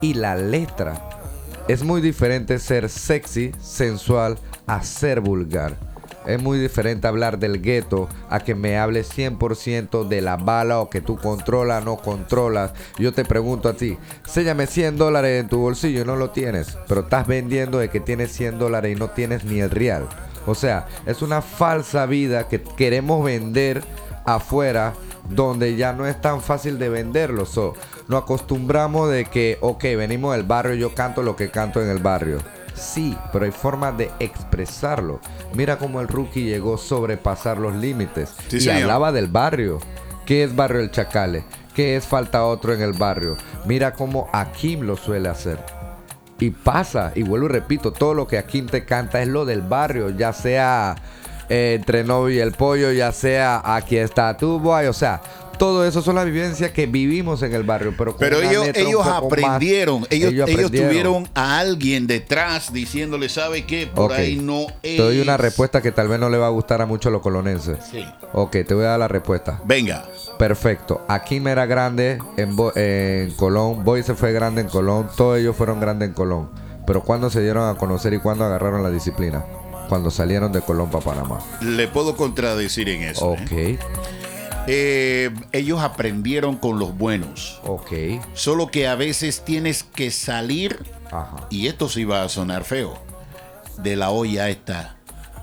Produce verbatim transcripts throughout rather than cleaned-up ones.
y la letra. Es muy diferente ser sexy, sensual, a ser vulgar. Es muy diferente hablar del gueto a que me hables cien por ciento de la bala o que tú controlas, no controlas. Yo te pregunto a ti, séllame cien dólares en tu bolsillo y no lo tienes, pero estás vendiendo de que tienes cien dólares y no tienes ni el real. O sea, es una falsa vida que queremos vender afuera, donde ya no es tan fácil de venderlo. So, nos acostumbramos de que, ok, venimos del barrio, yo canto lo que canto en el barrio. Sí, pero hay formas de expresarlo. Mira cómo el Rookie llegó a sobrepasar los límites. Sí, y señor. hablaba del barrio. ¿Qué es Barrio El Chacale? ¿Qué es Falta Otro en el barrio? Mira cómo Akim lo suele hacer. Y pasa, y vuelvo y repito, todo lo que Akim te canta es lo del barrio, ya sea eh, Entre Novio y el Pollo, ya sea Aquí está tu boy, o sea, todo eso son las vivencias que vivimos en el barrio. Pero, con Pero una ellos, letra un ellos poco aprendieron, más, ellos, ellos, aprendieron. tuvieron a alguien detrás diciéndole, ¿sabe qué? Por Ok. ahí no es. Te doy una respuesta que tal vez no le va a gustar a muchos los colonenses. Sí. Ok, te voy a dar la respuesta. Venga. Perfecto. Akim era grande en, Bo- en Colón. Boy se fue grande en Colón. Todos ellos fueron grandes en Colón. Pero ¿cuándo se dieron a conocer y cuándo agarraron la disciplina? Cuando salieron de Colón para Panamá. Le puedo contradecir en eso. Ok, ¿eh? Eh, ellos aprendieron con los buenos. ok. Solo que a veces tienes que salir, Ajá. y esto sí va a sonar feo, de la olla esta.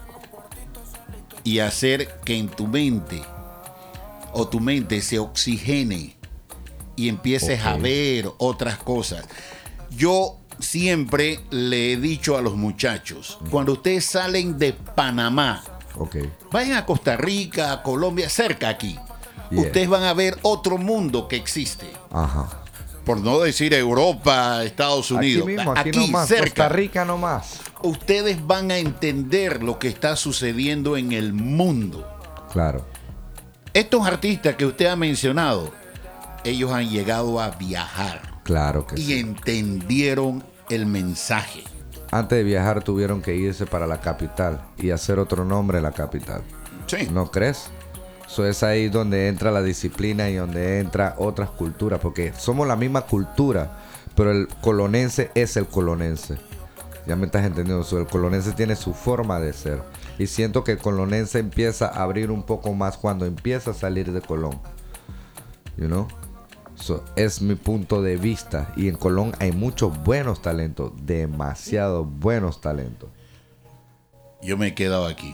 Y hacer que en tu mente o tu mente se oxigene y empieces Ok. a ver otras cosas. Yo siempre le he dicho a los muchachos, cuando ustedes salen de Panamá, Ok. vayan a Costa Rica, a Colombia, cerca aquí. Yeah. Ustedes van a ver otro mundo que existe. Ajá. Por no decir Europa, Estados Unidos. Aquí mismo, aquí, nomás. cerca. Costa Rica nomás. Ustedes van a entender lo que está sucediendo en el mundo. Claro. Estos artistas que usted ha mencionado, ellos han llegado a viajar Claro que y sí. entendieron el mensaje. Antes de viajar tuvieron que irse para la capital y hacer otro nombre en la capital. Sí. ¿No crees? Eso es ahí donde entra la disciplina y donde entra otras culturas, porque somos la misma cultura, pero el colonense es el colonense. Ya me estás entendiendo. So, el colonense tiene su forma de ser. Y siento que el colonense empieza a abrir un poco más cuando empieza a salir de Colón. You know? So, es mi punto de vista. Y en Colón hay muchos buenos talentos. Demasiados buenos talentos. Yo me he quedado aquí.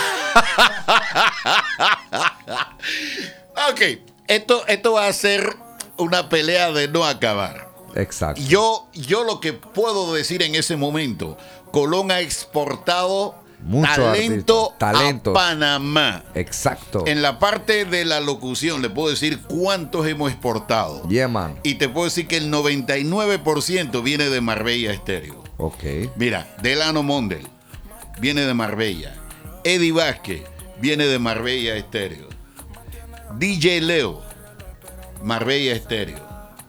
Ok, esto, esto va a ser una pelea de no acabar. Exacto. Yo, yo lo que puedo decir en ese momento, Colón ha exportado Mucho talento artista, talentos. a Panamá. Exacto. En la parte de la locución le puedo decir cuántos hemos exportado. Yeah, man. Y te puedo decir que el noventa y nueve por ciento viene de Marbella Estéreo. Ok. Mira, Delano Mondel viene de Marbella. Eddie Vázquez viene de Marbella Estéreo. D J Leo, Marbella Estéreo.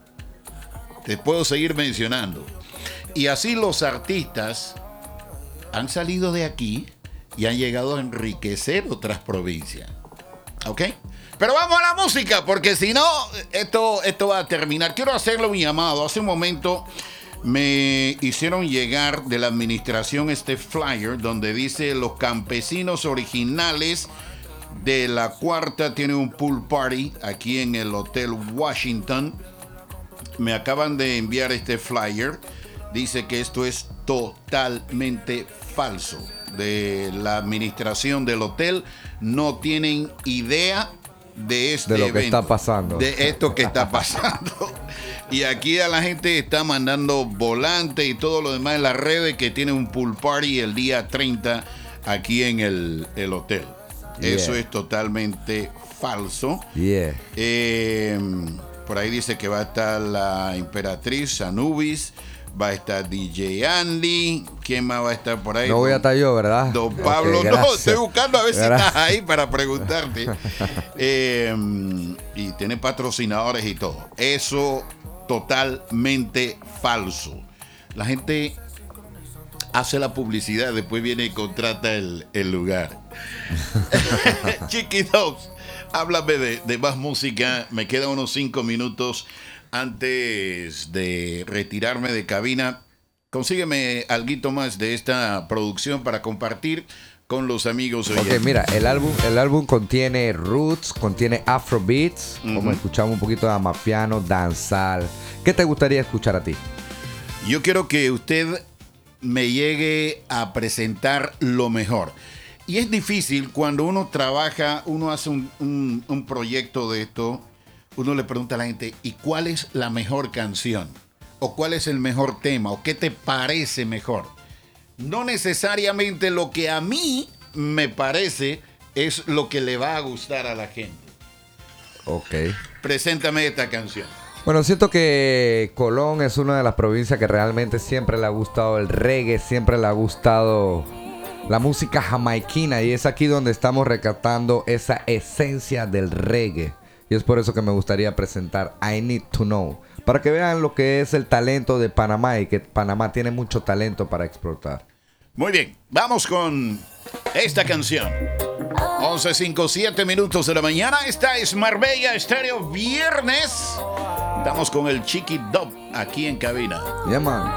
Te puedo seguir mencionando. Y así los artistas han salido de aquí y han llegado a enriquecer otras provincias. ¿Ok? Pero vamos a la música, porque si no, esto, esto va a terminar. Quiero hacerle un llamado. Hace un momento me hicieron llegar de la administración este flyer donde dice: los campesinos originales de la cuarta tienen un pool party aquí en el Hotel Washington. Me acaban de enviar este flyer. Dice que esto es totalmente falso. De la administración del hotel no tienen idea de este De lo que evento, está pasando. de esto que está pasando. Y aquí a la gente está mandando volantes y todo lo demás en las redes que tiene un pool party el día treinta aquí en el, el hotel. Yeah. Eso es totalmente falso. Yeah. Eh, por ahí dice que va a estar la Emperatriz Anubis, va a estar D J Andy. ¿Quién más va a estar por ahí? No voy a estar yo, ¿verdad? Don Pablo, Ok, no, gracias. estoy buscando a ver si Gracias. estás ahí para preguntarte. Eh, y tiene patrocinadores y todo. Eso totalmente falso. La gente hace la publicidad, después viene y contrata el, el lugar. Chiqui Dogs, háblame de, de más música. Me quedan unos cinco minutos Antes de retirarme de cabina, consígueme alguito más de esta producción para compartir con los amigos oyentes. Ok, mira, el álbum, el álbum contiene roots, contiene afrobeats, uh-huh. como escuchamos un poquito de amapiano, danzal. ¿Qué te gustaría escuchar a ti? Yo quiero que usted me llegue a presentar lo mejor. Y es difícil cuando uno trabaja, uno hace un, un, un proyecto de esto, uno le pregunta a la gente, ¿y cuál es la mejor canción? ¿O cuál es el mejor tema? ¿O qué te parece mejor? No necesariamente lo que a mí me parece es lo que le va a gustar a la gente. Ok. Preséntame esta canción. Bueno, siento que Colón es una de las provincias que realmente siempre le ha gustado el reggae, siempre le ha gustado la música jamaiquina, y es aquí donde estamos rescatando esa esencia del reggae. Y es por eso que me gustaría presentar I Need to Know, para que vean lo que es el talento de Panamá y que Panamá tiene mucho talento para explotar. Muy bien, vamos con esta canción. once cincuenta y siete minutos de la mañana. Esta es Marbella Estéreo, viernes. Estamos con el Chiqui Dub aquí en cabina. Yeah, man.